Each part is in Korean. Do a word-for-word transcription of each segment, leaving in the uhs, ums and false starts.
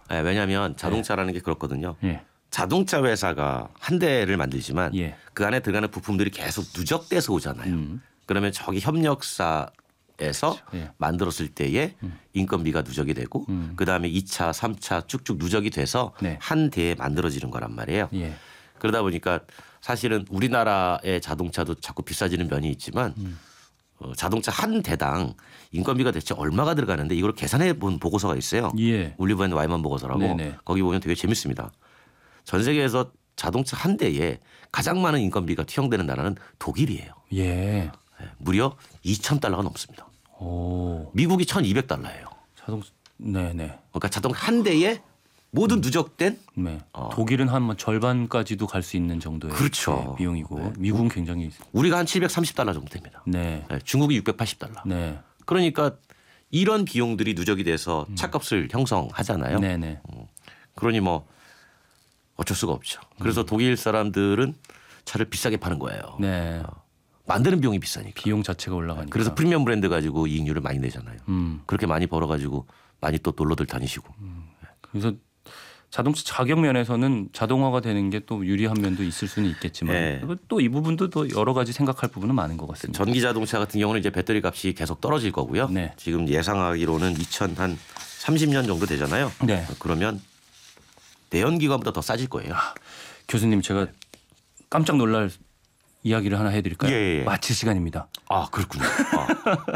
네, 왜냐하면 자동차라는 게 그렇거든요. 예. 자동차 회사가 한 대를 만들지만 예. 그 안에 들어가는 부품들이 계속 누적돼서 오잖아요. 음. 그러면 저기 협력사에서 그렇죠. 예. 만들었을 때에 음. 인건비가 누적이 되고 음. 그다음에 이 차, 삼 차 쭉쭉 누적이 돼서 네. 한 대에 만들어지는 거란 말이에요. 예. 그러다 보니까 사실은 우리나라의 자동차도 자꾸 비싸지는 면이 있지만 음. 어, 자동차 한 대당 인건비가 대체 얼마가 들어가는데 이걸 계산해 본 보고서가 있어요. 예. 올리브 앤 와이만 보고서라고. 네네. 거기 보면 되게 재밌습니다. 전 세계에서 자동차 한 대에 가장 많은 인건비가 투영되는 나라는 독일이에요. 예. 네, 무려 이천 달러가 넘습니다. 오. 미국이 천이백 달러예요. 자동. 네네. 그러니까 자동차 한 대에 모든 누적된 네. 어. 독일은 한 절반까지도 갈 수 있는 정도의 그렇죠. 네, 비용이고 네. 미국은 굉장히 우리가 한 칠백삼십 달러 정도 됩니다. 네. 네, 중국이 육백팔십 달러. 네. 그러니까 이런 비용들이 누적이 돼서 차값을 형성하잖아요. 네네. 그러니 뭐 어쩔 수가 없죠. 그래서 음. 독일 사람들은 차를 비싸게 파는 거예요. 네. 만드는 비용이 비싸니까. 비용 자체가 올라가니까. 그래서 프리미엄 브랜드 가지고 이익률을 많이 내잖아요. 음. 그렇게 많이 벌어가지고 많이 또 놀러들 다니시고. 그래서 자동차 자격 면에서는 자동화가 되는 게 또 유리한 면도 있을 수는 있겠지만 네. 또 이 부분도 또 여러 가지 생각할 부분은 많은 것 같습니다. 전기 자동차 같은 경우는 이제 배터리 값이 계속 떨어질 거고요. 네. 지금 예상하기로는 이천삼십 년 정도 되잖아요. 네. 그러면 내연기관보다 더 싸질 거예요. 교수님 제가 깜짝 놀랄 이야기를 하나 해드릴까요? 예, 예. 마칠 시간입니다. 아 그렇군요. 아,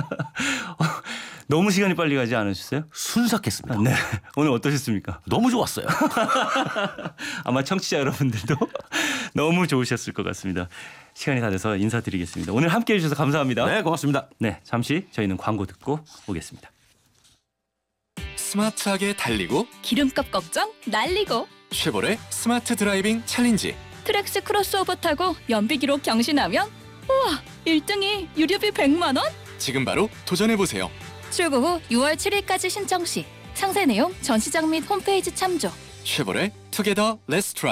너무 시간이 빨리 가지 않으셨어요? 순삭했습니다. 네. 오늘 어떠셨습니까? 너무 좋았어요. 아마 청취자 여러분들도 너무 좋으셨을 것 같습니다. 시간이 다 돼서 인사드리겠습니다. 오늘 함께해 주셔서 감사합니다. 네, 고맙습니다. 네, 잠시 저희는 광고 듣고 오겠습니다. 스마트하게 달리고 기름값 걱정 날리고 쉐보레 스마트 드라이빙 챌린지. 트랙스 크로스오버 타고 연비 기록 경신하면 우와 일 등이 유류비 백만 원? 지금 바로 도전해보세요. 출고 후 유월 칠일까지 신청 시 상세 내용 전시장 및 홈페이지 참조. 쉐보레 투게더 렛츠 트라이.